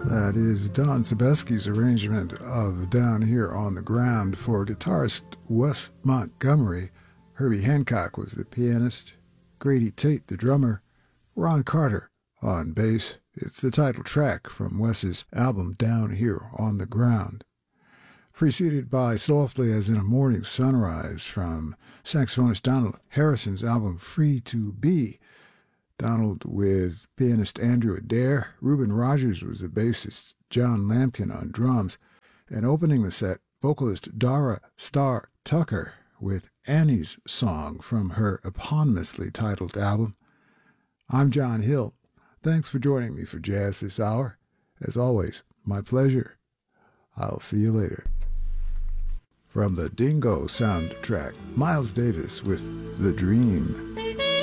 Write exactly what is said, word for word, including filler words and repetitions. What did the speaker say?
That is Don Sebesky's arrangement of Down Here on the Ground for guitarist Wes Montgomery. Herbie Hancock was the pianist, Grady Tate the drummer, Ron Carter on bass. It's the title track from Wes's album Down Here on the Ground. Preceded by Softly as in a Morning Sunrise from saxophonist Donald Harrison's album Free to Be. Donald with pianist Andrew Adair. Reuben Rogers was the bassist, John Lampkin on drums. And opening the set, vocalist Dara Starr Tucker with Annie's Song from her eponymously titled album. I'm John Hill. Thanks for joining me for Jazz this hour. As always, my pleasure. I'll see you later. From the Dingo soundtrack, Miles Davis with The Dream.